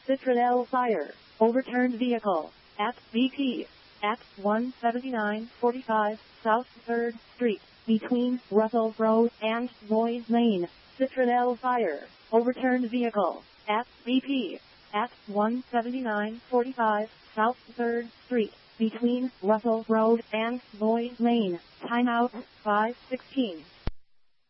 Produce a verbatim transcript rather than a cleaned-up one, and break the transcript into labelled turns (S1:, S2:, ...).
S1: Citradel Fire. Overturned vehicle. At B P. At one seventy-nine forty-five South third Street. Between Russell Road and Lloyd Lane. Citradel Fire. Overturned vehicle. At B P. At one seventy-nine forty-five South third Street. Between Russell Road and Lloyd Lane. Timeout five sixteen.